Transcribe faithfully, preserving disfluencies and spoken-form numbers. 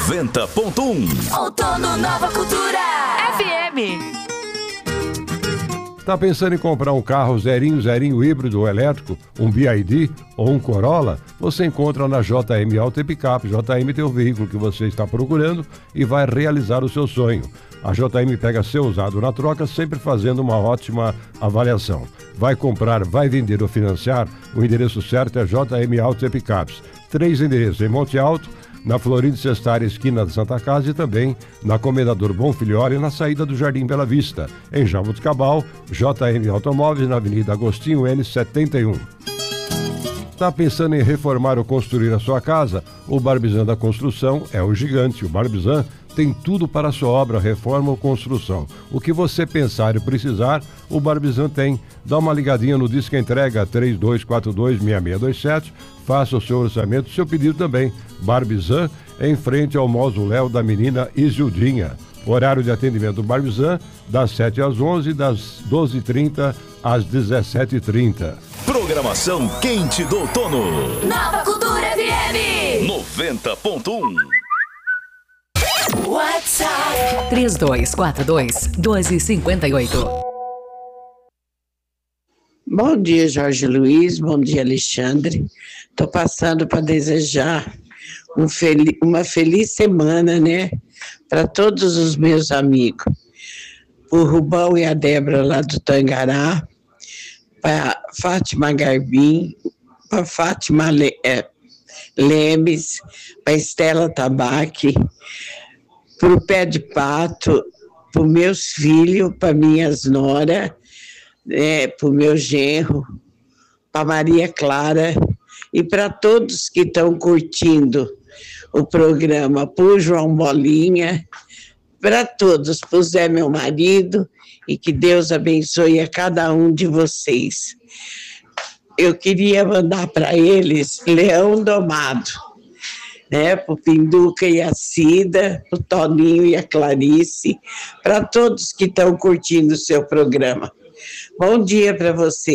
noventa ponto um. Outono Nova Cultura F M. Tá pensando em comprar um carro zerinho, zerinho híbrido ou elétrico, um B Y D ou um Corolla? Você encontra na J M Auto e Picape. J M tem o veículo que você está procurando e vai realizar o seu sonho. A J M pega seu usado na troca, sempre fazendo uma ótima avaliação. Vai comprar, vai vender ou financiar? O endereço certo é J M Auto e Picapes. Três endereços em Monte Alto, na Florindo Sestari, esquina da Santa Casa, e também na Comendador Bonfilhori, na saída do Jardim Bela Vista. Em Jaboticabal, J M Automóveis, na Avenida Agostinho N setenta e um. Está pensando em reformar ou construir a sua casa? O Barbizan da Construção é o gigante. O Barbizan tem tudo para a sua obra, reforma ou construção. O que você pensar e precisar, o Barbizan tem. Dá uma ligadinha no Disque Entrega três dois quatro dois, seis seis dois sete. Faça o seu orçamento, seu pedido também. Barbizan, em frente ao mausoléu da menina Isildinha. Horário de atendimento do Barbizan, das sete às onze, das doze e trinta às dezessete e trinta. Programação quente do outono. Nova Cultura F M. noventa ponto um. WhatsApp três dois quatro dois, dois cinco oito. Bom dia, Jorge Luiz. Bom dia, Alexandre. Estou passando para desejar um fel- uma feliz semana, né? Para todos os meus amigos. O Rubão e a Débora lá do Tangará, para Fátima Garbim, para Fátima Le- é, Lemes, para Estela Tabaque, para o Pé de Pato, para os meus filhos, para minhas noras, é, para o meu genro, para Maria Clara e para todos que estão curtindo o programa, para o João Bolinha, para todos, para o Zé, meu marido, e que Deus abençoe a cada um de vocês. Eu queria mandar para eles Leão Domado, né, para o Pinduca e a Cida, para o Toninho e a Clarice, para todos que estão curtindo o seu programa. Bom dia para você.